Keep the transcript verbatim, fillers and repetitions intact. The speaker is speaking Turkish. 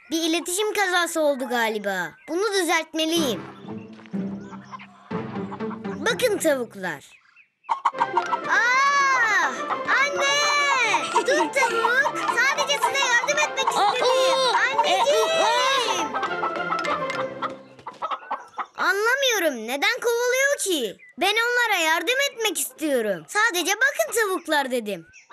Bir iletişim kazası oldu galiba. Bunu düzeltmeliyim. Bakın tavuklar. Aa! Anne! Dur tavuk. Sadece size yardım etmek istedim. Anneciğim! Anlamıyorum. Neden kovalıyor ki? Ben onlara yardım etmek istiyorum. Sadece bakın tavuklar dedim.